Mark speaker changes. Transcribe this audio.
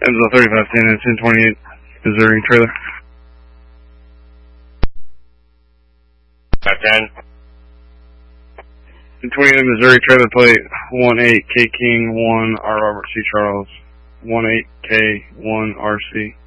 Speaker 1: Evansville 3510 and 1028 Missouri trailer.
Speaker 2: 510.
Speaker 1: 1028 Missouri trailer plate 18 K King 1 R Robert C Charles 18 K 1 RC.